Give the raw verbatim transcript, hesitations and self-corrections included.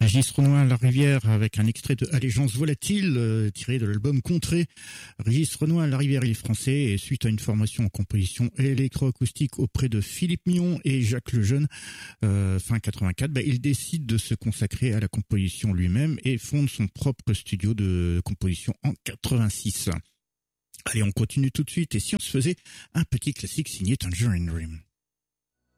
Régis Renoir, La Rivière, avec un extrait de Allégeance volatile, euh, tiré de l'album Contrée. Régis Renoir, La Rivière, il est français, et suite à une formation en composition électroacoustique auprès de Philippe Mion et Jacques Lejeune, euh, fin quatre-vingt-quatre, bah, il décide de se consacrer à la composition lui-même et fonde son propre studio de composition en quatre-vingt-six. Allez, on continue tout de suite, et si on se faisait un petit classique signé Tangerine Dream.